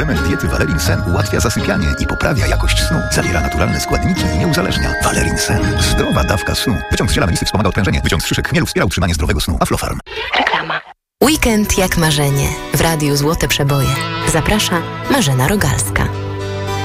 Suplement diety Valerin Sen ułatwia zasypianie i poprawia jakość snu. Zawiera naturalne składniki i nie uzależnia. Valerin Sen. Zdrowa dawka snu. Wyciąg z ziela melisy wspomaga odprężenie. Wyciąg z szyszek chmielu wspiera utrzymanie zdrowego snu. Aflofarm. Reklama. Weekend jak marzenie. W radiu Złote Przeboje. Zaprasza Marzena Rogalska.